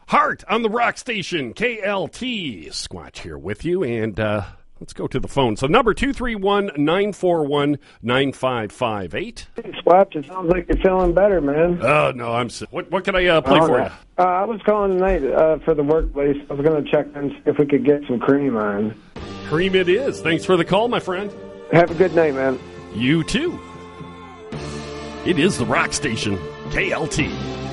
Heart on the Rock Station, KLT. Squatch here with you, and let's go to the phone. So number 231-941-9558. Hey, Squatch, it sounds like you're feeling better, man. Oh, no, I'm sick. What can I play for you? I was calling tonight for the workplace. I was going to check and see if we could get some cream on. Cream it is. Thanks for the call, my friend. Have a good night, man. You too. It is the Rock Station, KLT.